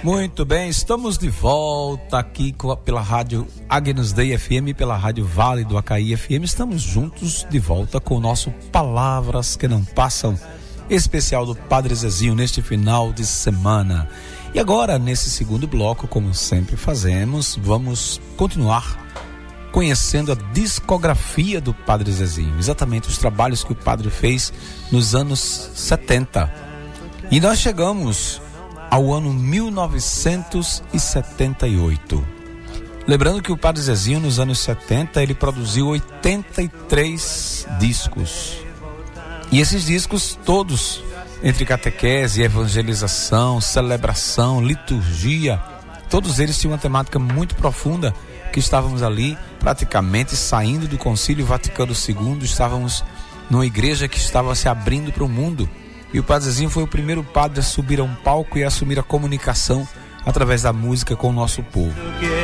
Muito bem, estamos de volta aqui pela rádio Agnus Dei FM, pela rádio Vale do Acaí FM. Estamos juntos de volta com o nosso Palavras que Não Passam, especial do Padre Zezinho neste final de semana. E agora, nesse segundo bloco, como sempre fazemos, vamos continuar conhecendo a discografia do Padre Zezinho, exatamente os trabalhos que o padre fez nos anos 70. E nós chegamos ao ano 1978. Lembrando que o Padre Zezinho, nos anos 70, ele produziu 83 discos. E esses discos todos, entre catequese, evangelização, celebração, liturgia, todos eles tinham uma temática muito profunda, que estávamos ali praticamente saindo do Concílio Vaticano II, estávamos numa igreja que estava se abrindo para o mundo. E o Padre Zezinho foi o primeiro padre a subir a um palco e a assumir a comunicação através da música com o nosso povo.